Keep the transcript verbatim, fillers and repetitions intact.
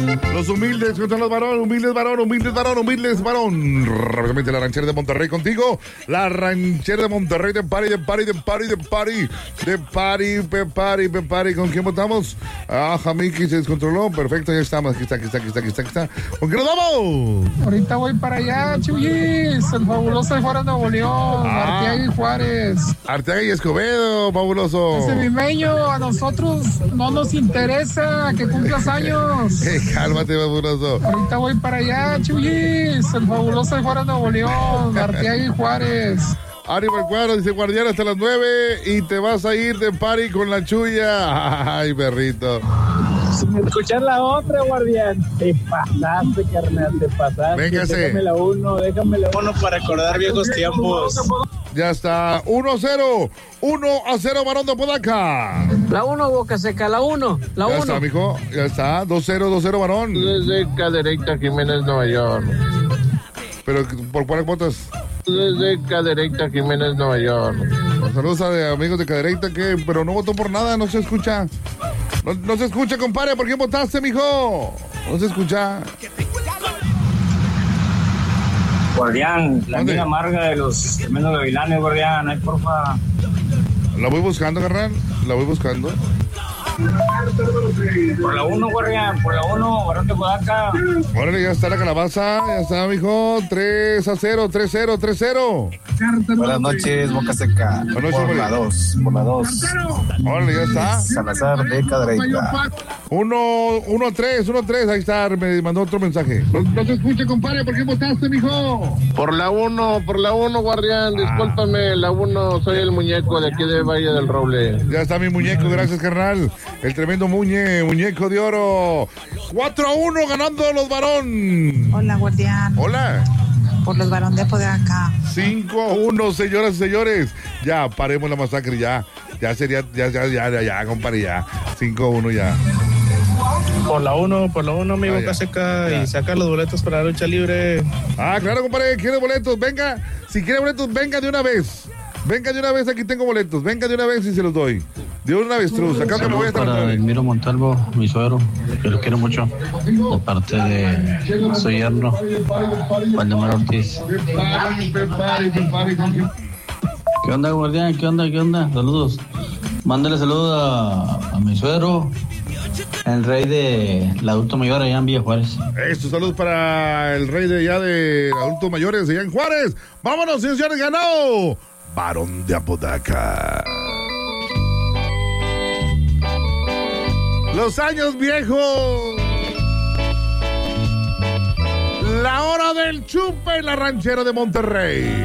Los humildes contra los varones, humildes varón, humildes varón, humildes varón. Rápidamente la ranchera de Monterrey contigo. La ranchera de Monterrey de party, de party, de party, de party, de party, de party, de party. ¿Con quién votamos? Ah, Jamiki se descontroló. Perfecto, ya estamos. Aquí está, aquí está, aquí está, aquí está, aquí está. ¿Con qué nos vamos? Ahorita voy para allá, Chuyis. El fabuloso de Juárez, Nuevo León. Ah. Arteaga y Juárez. Arteaga y Escobedo, fabuloso. Ese limeño, a nosotros no nos interesa que cumplas años. Hey, cálmate, fabuloso. Ahorita voy para allá, Chuyis. El fabuloso de Juárez, Nuevo León. Arteaga y Juárez. Ánimo el cuadro, dice Guardián hasta las nueve y te vas a ir de party con la chuya. Ay, perrito. Sin escuchar la otra, Guardián. Te pasaste, carnal, te pasaste. Véngase. Déjame la uno, déjame la uno para recordar viejos tiempos. Ya está, uno a cero. uno a cero, Varón de Apodaca. La uno, Boca Seca, la uno, la Ya uno. está, mijo, ya está, dos cero, dos cero, Varón. Desde Cadereyta, Jiménez, Nueva York. Pero, ¿por cuáles votas? Desde Cadereyta, Jiménez, Nueva York. Saludos a amigos de Cadereyta, que, pero no votó por nada, no se escucha. No, no se escucha, compadre, ¿por qué votaste, mijo? No se escucha. Guardián, la ¿Dónde? amiga amarga de los tremendos gavilanes, Guardián, ay, porfa. La voy buscando, carnal, la voy buscando. Por la uno, Guardián, por la uno, Varón de Apodaca. Órale, ya está la calabaza, ya está, mijo, tres a cero, tres cero, tres cero. Buenas noches, Boca Seca. Buenas noches, por María. la dos, por la dos. Órale, ya está. Salazar de Cadereyta. Uno, uno, tres, uno, tres, ahí está, me mandó otro mensaje. No, no se escucha, compadre, ¿por qué votaste, mijo? Por la uno, por la uno, Guardián. Discúlpame, la uno, soy el muñeco de aquí de Valle del Roble. Ya está mi muñeco, gracias, carnal. El tremendo muñe, muñeco de oro. cuatro a uno ganando los varón. Hola, Guardián. Hola. Por los varón de Apodaca. cinco a uno, señoras y señores. Ya, paremos la masacre, ya. Ya sería, ya, ya, ya, ya, ya, compadre, ya. cinco a uno ya. Por la uno, por la uno, mi Ah, Boca ya. Seca. Ya. Y saca los boletos para la lucha libre. Ah, claro, compadre, ¿quiere boletos? Venga, si quiere boletos, venga de una vez. Venga de una vez, aquí tengo boletos. Venga de una vez y se los doy. De una vez, Truz. Acá que me voy a estar. Para Elmiro Montalvo, mi suegro, que lo quiero mucho, de parte de su yerno, Valdemar Ortiz. ¿Qué onda, Guardián? ¿Qué onda? ¿Qué onda? Saludos. Mándale saludos a, a mi suegro, el rey de la adulto mayor allá en Villa Juárez. Esto, saludos para el rey de allá de adultos mayores allá en Juárez. Vámonos, señores, ganó Varón de Apodaca. Los años viejos. La hora del chupe en la ranchera de Monterrey.